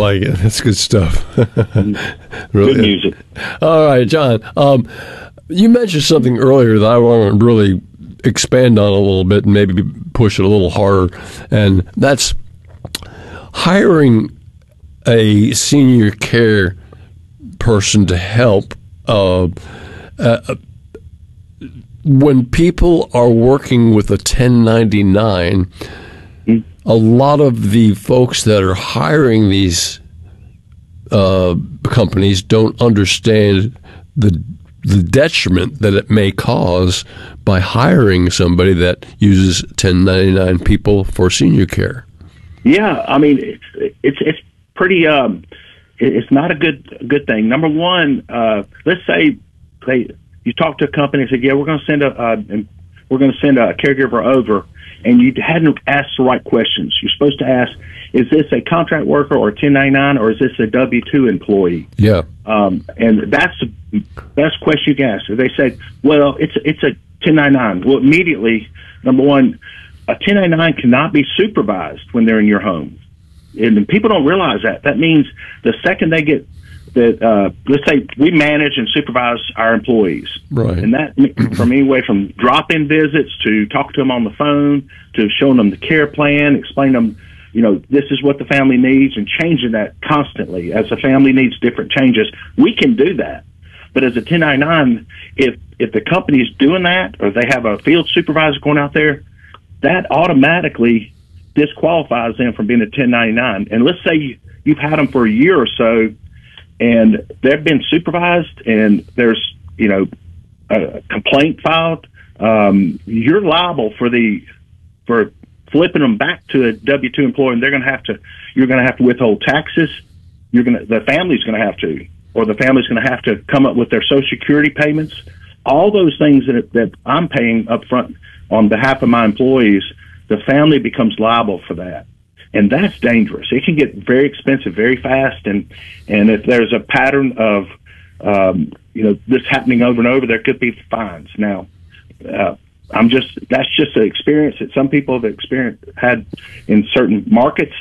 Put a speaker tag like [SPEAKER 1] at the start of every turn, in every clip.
[SPEAKER 1] like it. That's good stuff.
[SPEAKER 2] Really. Good music.
[SPEAKER 1] All right, John. You mentioned something earlier that I want to really expand on a little bit and maybe push it a little harder, and that's hiring a senior care person to help. When people are working with a 1099, a lot of the folks that are hiring these companies don't understand the detriment that it may cause by hiring somebody that uses 1099 people for senior care.
[SPEAKER 2] Yeah, I mean, it's pretty. It's not a good thing. Number one, let's say you talk to a company and say, "Yeah, we're going to send a caregiver over," and you hadn't asked the right questions. You're supposed to ask, "Is this a contract worker or a 1099, or is this a W-2 employee?"
[SPEAKER 1] Yeah,
[SPEAKER 2] and that's the best question you can ask. If they say, "Well, it's a 1099," well, immediately, number one, a 1099 cannot be supervised when they're in your home. And people don't realize that. That means the second they get that, let's say we manage and supervise our employees.
[SPEAKER 1] Right.
[SPEAKER 2] And that from anywhere from drop-in visits to talk to them on the phone to showing them the care plan, explain them, this is what the family needs, and changing that constantly as the family needs different changes. We can do that. But as a 1099, if the company is doing that or they have a field supervisor going out there, that automatically disqualifies them from being a 1099. And let's say you've had them for a year or so and they've been supervised and there's, a complaint filed, you're liable for flipping them back to a W-2 employee, and you're going to have to withhold taxes. The family's going to have to, or the family's going to have to come up with their Social Security payments. All those things that I'm paying up front on behalf of my employees, the family becomes liable for that. And that's dangerous. It can get very expensive very fast. And if there's a pattern of, this happening over and over, there could be fines. Now, that's just an experience that some people have had in certain markets.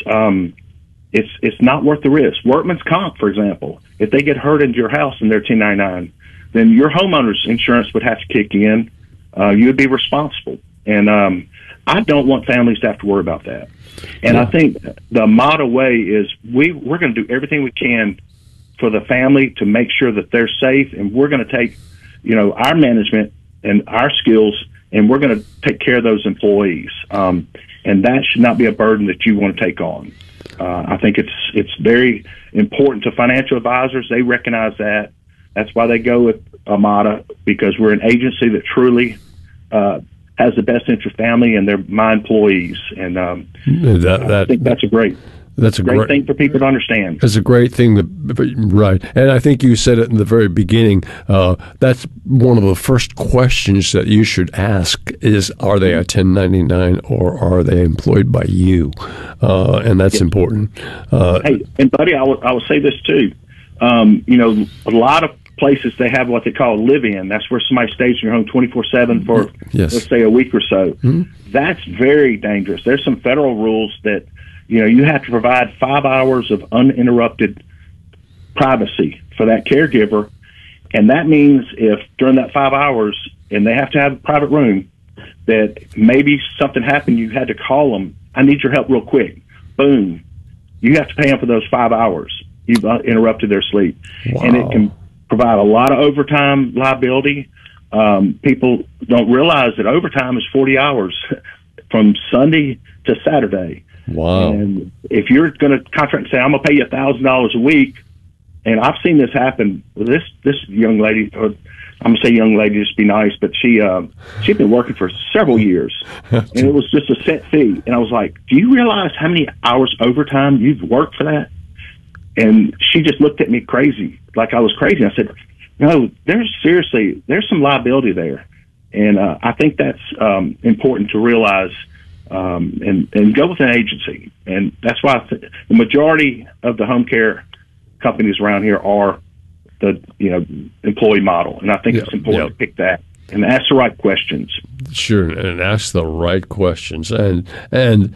[SPEAKER 2] It's not worth the risk. Workman's comp, for example, if they get hurt into your house and they're 1099, then your homeowner's insurance would have to kick in. You would be responsible. And, I don't want families to have to worry about that. And I think the Amada way is we're going to do everything we can for the family to make sure that they're safe. And we're going to take, our management and our skills, and we're going to take care of those employees. And that should not be a burden that you want to take on. I think it's very important to financial advisors. They recognize that. That's why they go with Amada, because we're an agency that truly, has the best interest family, and they're my employees, and I think that's a great thing for people to understand.
[SPEAKER 1] It's a great thing, right? And I think you said it in the very beginning. That's one of the first questions that you should ask: is are they a 1099 or are they employed by you? And that's important.
[SPEAKER 2] Hey, and buddy, I will say this too. A lot of places they have what they call live-in. That's where somebody stays in your home 24/7 for, let's say, a week or so. Mm-hmm. That's very dangerous. There's some federal rules that, you have to provide 5 hours of uninterrupted privacy for that caregiver. And that means if during that 5 hours, and they have to have a private room, that maybe something happened, you had to call them, "I need your help real quick." Boom. You have to pay them for those 5 hours. You've interrupted their sleep. Wow. And it can provide a lot of overtime liability. People don't realize that overtime is 40 hours from Sunday to Saturday.
[SPEAKER 1] Wow.
[SPEAKER 2] And if you're going to contract and say, "I'm going to pay you $1,000 a week," and I've seen this happen with this young lady, or I'm going to say young lady just to be nice, but she'd been working for several years, and it was just a set fee. And I was like, "Do you realize how many hours overtime you've worked for that?" And she just looked at me crazy, like I was crazy. I said, "No, there's some liability there." And I think that's important to realize and go with an agency. And that's why the majority of the home care companies around here are the employee model. And I think it's important to pick that and ask the right questions.
[SPEAKER 1] Sure, and ask the right questions. And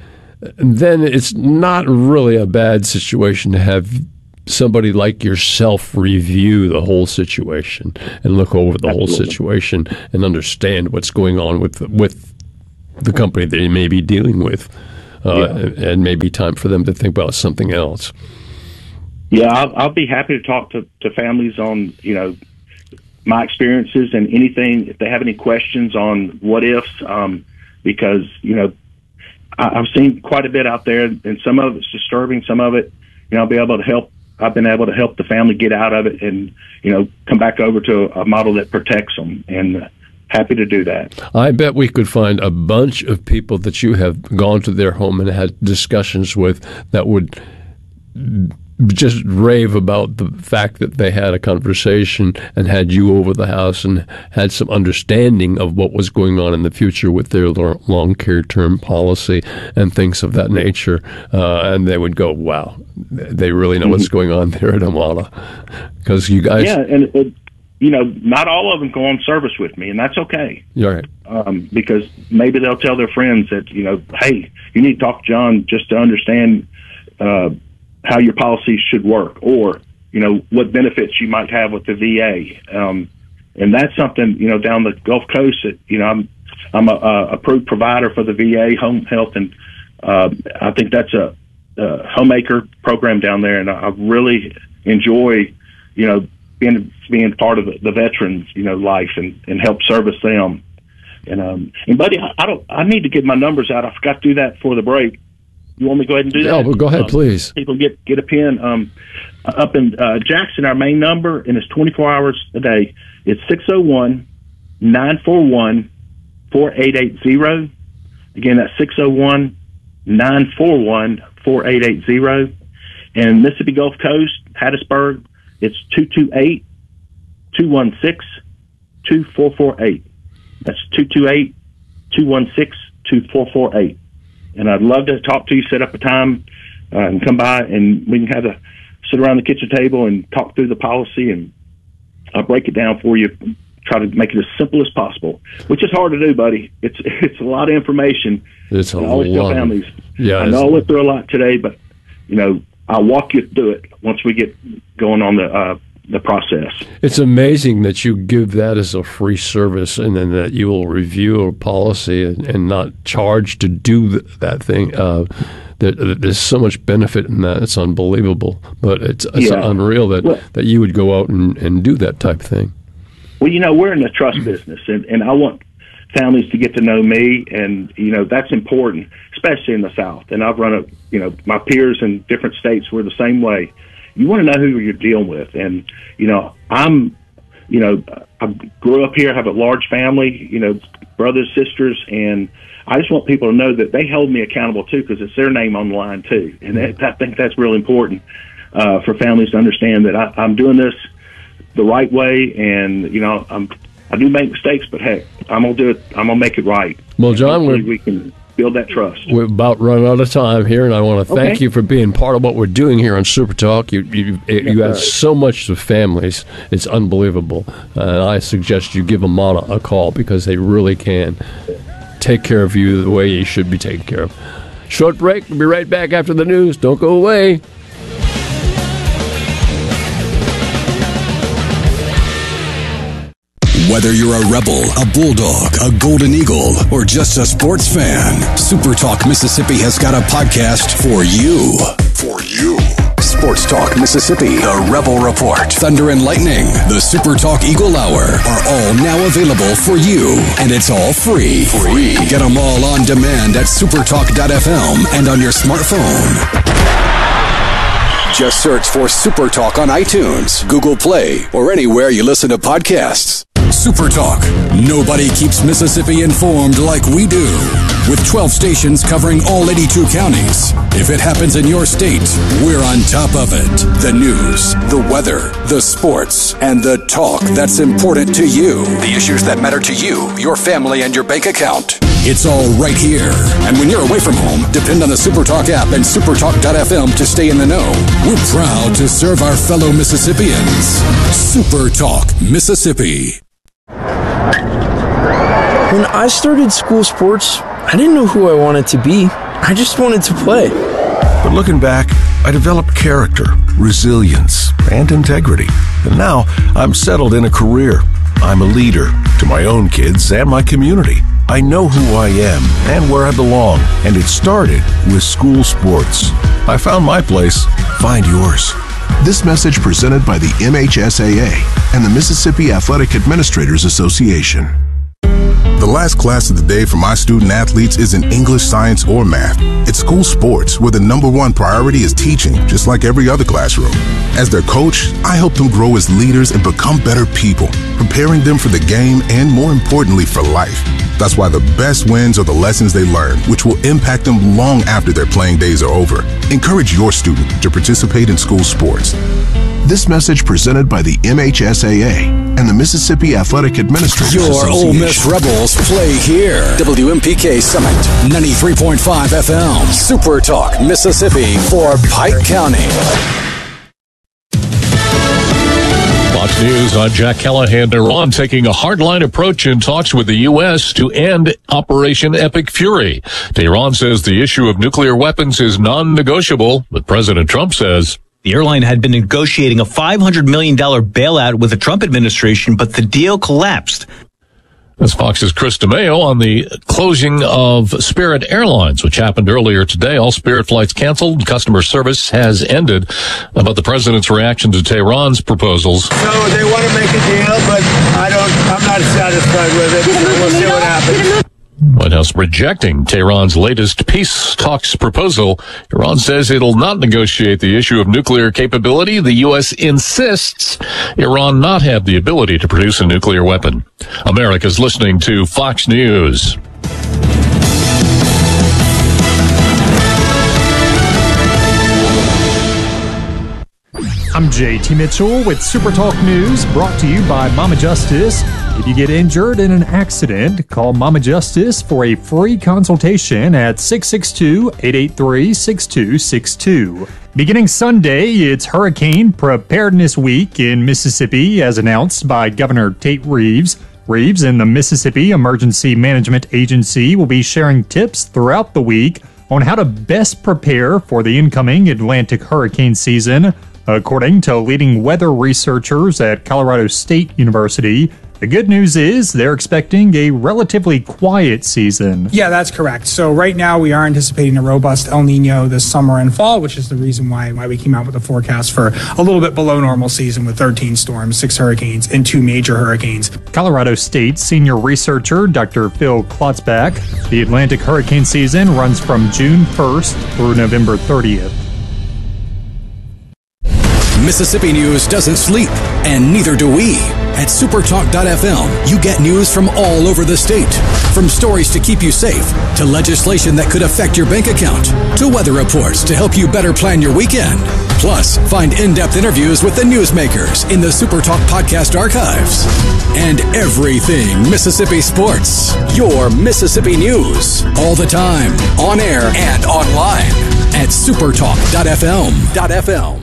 [SPEAKER 1] then it's not really a bad situation to have somebody like yourself review the whole situation and look over the whole situation and understand what's going on with the company that you may be dealing with, and maybe time for them to think about something else.
[SPEAKER 2] Yeah, I'll be happy to talk to families on, my experiences and anything, if they have any questions on what ifs, because, I've seen quite a bit out there, and some of it's disturbing, some of it, I'll be able to help. I've been able to help the family get out of it and, come back over to a model that protects them, and happy to do that.
[SPEAKER 1] I bet we could find a bunch of people that you have gone to their home and had discussions with that would just rave about the fact that they had a conversation and had you over the house and had some understanding of what was going on in the future with their long care term policy and things of that nature. And they would go, wow, they really know what's going on there at Amana. Because you guys...
[SPEAKER 2] Yeah, and not all of them go on service with me, and that's okay.
[SPEAKER 1] You're
[SPEAKER 2] right. Because maybe they'll tell their friends that, hey, you need to talk to John just to understand how your policies should work, or, what benefits you might have with the VA. And that's something, down the Gulf Coast that, I'm a approved provider for the VA home health. And I think that's a homemaker program down there. And I really enjoy, being part of the veterans, life and help service them. And buddy, I need to get my numbers out. I forgot to do that before the break. You want me to go ahead and do that?
[SPEAKER 1] Yeah, well, go ahead, please.
[SPEAKER 2] People get a pen. Up in Jackson, our main number, and it's 24 hours a day. It's 601-941-4880. Again, that's 601-941-4880. And Mississippi Gulf Coast, Hattiesburg, it's 228-216-2448. That's 228-216-2448. And I'd love to talk to you, set up a time and come by, and we can sit around the kitchen table and talk through the policy, and I'll break it down for you, try to make it as simple as possible, which is hard to do, buddy. It's a lot of information.
[SPEAKER 1] It's a lot.
[SPEAKER 2] I always tell families,
[SPEAKER 1] yeah,
[SPEAKER 2] I know I went through a lot today, but, I'll walk you through it once we get going on the process. It's
[SPEAKER 1] amazing that you give that as a free service, and then that you will review a policy and not charge to do that thing. There's so much benefit in that. It's unbelievable, but it's unreal that you would go out and do that type thing.
[SPEAKER 2] Well, we're in the trust business, and I want families to get to know me, and that's important, especially in the South. And I've run my peers in different states were the same way. You want to know who you're dealing with. And, I grew up here, have a large family, brothers, sisters, and I just want people to know that they hold me accountable too, because it's their name on the line too. And I think that's real important for families to understand that I'm doing this the right way. And, I do make mistakes, but hey, I'm going to do it. I'm going to make it right.
[SPEAKER 1] Well, John,
[SPEAKER 2] we can build that trust.
[SPEAKER 1] We're about run out of time here, and I want to thank you for being part of what we're doing here on Super Talk. You have so much to families. It's unbelievable. And I suggest you give Amana a call, because they really can take care of you the way you should be taken care of. Short break. We'll be right back after the news. Don't go away.
[SPEAKER 3] Whether you're a Rebel, a Bulldog, a Golden Eagle, or just a sports fan, Super Talk Mississippi has got a podcast for you. For you. Sports Talk Mississippi, the Rebel Report, Thunder and Lightning, the Super Talk Eagle Hour are all now available for you. And it's all free. Get them all on demand at supertalk.fm and on your smartphone. Just search for Super Talk on iTunes, Google Play, or anywhere you listen to podcasts. Super Talk. Nobody keeps Mississippi informed like we do. With 12 stations covering all 82 counties. If it happens in your state, we're on top of it. The news, the weather, the sports, and the talk that's important to you. The issues that matter to you, your family, and your bank account. It's all right here. And when you're away from home, depend on the Super Talk app and supertalk.fm to stay in the know. We're proud to serve our fellow Mississippians. Super Talk Mississippi.
[SPEAKER 4] When I started school sports, I didn't know who I wanted to be. I just wanted to play.
[SPEAKER 5] But looking back, I developed character, resilience, and integrity. And now I'm settled in a career. I'm a leader to my own kids and my community. I know who I am and where I belong, and it started with school sports. I found my place. Find yours.
[SPEAKER 6] This message presented by the MHSAA and the Mississippi Athletic Administrators Association.
[SPEAKER 7] The last class of the day for my student athletes isn't English, science, or math. It's school sports, where the number one priority is teaching, just like every other classroom. As their coach, I help them grow as leaders and become better people, preparing them for the game and, more importantly, for life. That's why the best wins are the lessons they learn, which will impact them long after their playing days are over. Encourage your student to participate in school sports.
[SPEAKER 6] This message presented by the MHSAA and the Mississippi Athletic Administrators
[SPEAKER 3] Your
[SPEAKER 6] Association.
[SPEAKER 3] Ole Miss Rebels play here. WMPK Summit, 93.5 FM. Super Talk, Mississippi for Pike County.
[SPEAKER 8] Fox News, I'm Jack Callahan. Iran taking a hardline approach in talks with the U.S. to end Operation Epic Fury. Tehran says the issue of nuclear weapons is non-negotiable, but President Trump says
[SPEAKER 9] the airline had been negotiating a $500 million bailout with the Trump administration, but the deal collapsed.
[SPEAKER 8] That's Fox's Chris DeMeo on the closing of Spirit Airlines, which happened earlier today. All Spirit flights canceled. Customer service has ended. About the president's reaction to Tehran's proposals.
[SPEAKER 10] So they want to make a deal, but I'm not satisfied with it. So we'll see what happens.
[SPEAKER 8] White House rejecting Tehran's latest peace talks proposal. Iran says it'll not negotiate the issue of nuclear capability. The U.S. insists Iran not have the ability to produce a nuclear weapon. America's listening to Fox News.
[SPEAKER 11] I'm JT Mitchell with Super Talk News, brought to you by Mama Justice. If you get injured in an accident, call Mama Justice for a free consultation at 662-883-6262. Beginning Sunday, it's Hurricane Preparedness Week in Mississippi, as announced by Governor Tate Reeves. Reeves and the Mississippi Emergency Management Agency will be sharing tips throughout the week on how to best prepare for the incoming Atlantic hurricane season. According to leading weather researchers at Colorado State University, the good news is they're expecting a relatively quiet season.
[SPEAKER 12] Yeah, that's correct. So right now we are anticipating a robust El Nino this summer and fall, which is the reason why we came out with a forecast for a little bit below normal season with 13 storms, 6 hurricanes, and 2 major hurricanes.
[SPEAKER 11] Colorado State senior researcher Dr. Phil Klotzbach. The Atlantic hurricane season runs from June 1st through November 30th.
[SPEAKER 3] Mississippi news doesn't sleep, and neither do we. At supertalk.fm, you get news from all over the state. From stories to keep you safe, to legislation that could affect your bank account, to weather reports to help you better plan your weekend. Plus, find in-depth interviews with the newsmakers in the Supertalk podcast archives. And everything Mississippi sports. Your Mississippi news. All the time, on air and online. At supertalk.fm.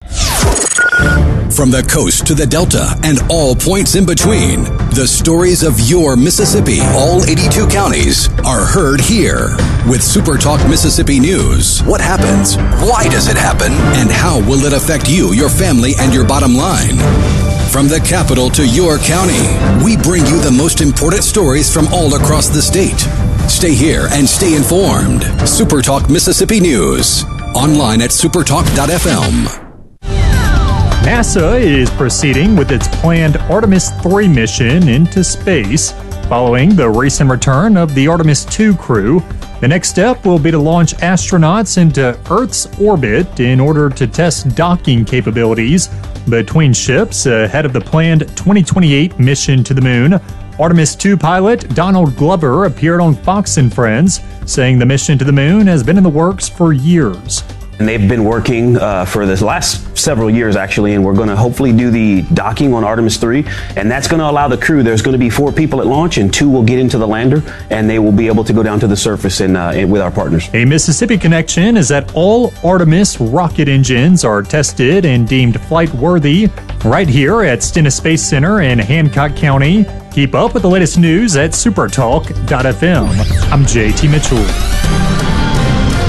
[SPEAKER 3] From the coast to the Delta and all points in between, the stories of your Mississippi, all 82 counties, are heard here. With SuperTalk Mississippi News, what happens? Why does it happen? And how will it affect you, your family, and your bottom line? From the capital to your county, we bring you the most important stories from all across the state. Stay here and stay informed. SuperTalk Mississippi News. Online at supertalk.fm.
[SPEAKER 11] NASA is proceeding with its planned Artemis 3 mission into space. Following the recent return of the Artemis 2 crew, the next step will be to launch astronauts into Earth's orbit in order to test docking capabilities between ships ahead of the planned 2028 mission to the moon. Artemis 2 pilot Donald Glover appeared on Fox & Friends, saying the mission to the moon has been in the works for years.
[SPEAKER 13] And they've been working for the last several years, actually, and we're going to hopefully do the docking on Artemis 3, and that's going to allow the crew, there's going to be 4 people at launch, and 2 will get into the lander, and they will be able to go down to the surface and with our partners.
[SPEAKER 11] A Mississippi connection is that all Artemis rocket engines are tested and deemed flight-worthy right here at Stennis Space Center in Hancock County. Keep up with the latest news at supertalk.fm. I'm JT Mitchell.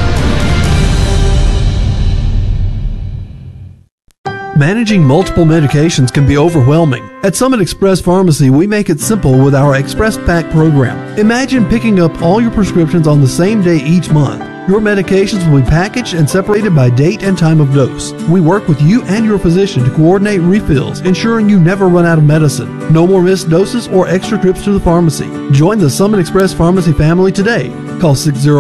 [SPEAKER 4] Managing multiple medications can be overwhelming. At Summit Express Pharmacy, we make it simple with our Express Pack program. Imagine picking up all your prescriptions on the same day each month. Your medications will be packaged and separated by date and time of dose. We work with you and your physician to coordinate refills, ensuring you never run out of medicine. No more missed doses or extra trips to the pharmacy. Join the Summit Express Pharmacy family today. Call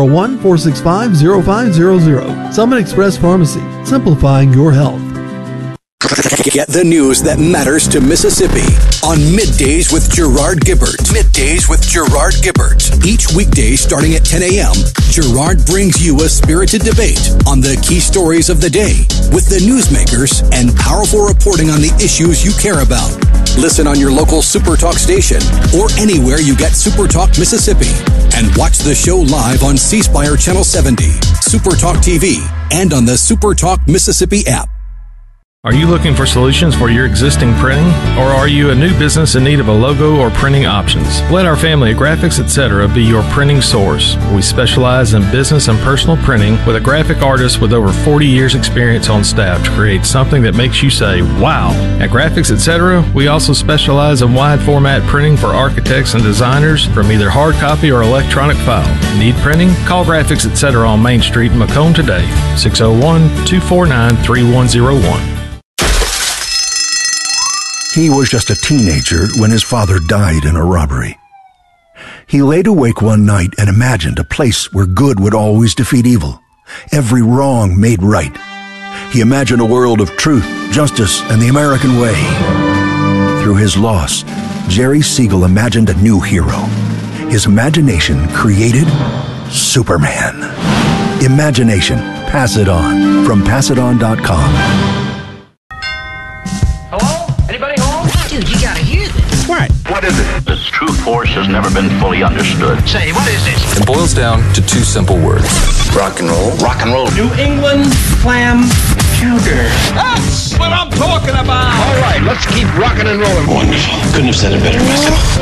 [SPEAKER 4] 601-465-0500. Summit Express Pharmacy, simplifying your health.
[SPEAKER 3] Get the news that matters to Mississippi on Middays with Gerard Gibbert. Middays with Gerard Gibbert. Each weekday starting at 10 a.m., Gerard brings you a spirited debate on the key stories of the day with the newsmakers and powerful reporting on the issues you care about. Listen on your local SuperTalk station or anywhere you get SuperTalk Mississippi. And watch the show live on C Spire Channel 70, SuperTalk TV, and on the SuperTalk Mississippi app.
[SPEAKER 14] Are you looking for solutions for your existing printing? Or are you a new business in need of a logo or printing options? Let our family of Graphics Etc. be your printing source. We specialize in business and personal printing with a graphic artist with over 40 years experience on staff to create something that makes you say, wow. At Graphics Etc., we also specialize in wide format printing for architects and designers from either hard copy or electronic file. Need printing? Call Graphics Etc. on Main Street in Macomb today, 601-249-3101.
[SPEAKER 15] He was just a teenager when his father died in a robbery. He laid awake one night and imagined a place where good would always defeat evil, every wrong made right. He imagined a world of truth, justice, and the American way. Through his loss, Jerry Siegel imagined a new hero. His imagination created Superman. Imagination. Pass it on. From PassItOn.com.
[SPEAKER 16] Dude, you gotta hear this.
[SPEAKER 17] What?
[SPEAKER 16] What is it?
[SPEAKER 17] Its true force has never been fully understood.
[SPEAKER 16] Say, what is this?
[SPEAKER 18] It boils down to two simple words.
[SPEAKER 17] Rock and roll.
[SPEAKER 16] Rock and roll.
[SPEAKER 17] New England clam chowder.
[SPEAKER 16] That's what I'm talking about.
[SPEAKER 17] All right, let's keep rocking and rolling.
[SPEAKER 16] Wonderful. Couldn't have said it better myself.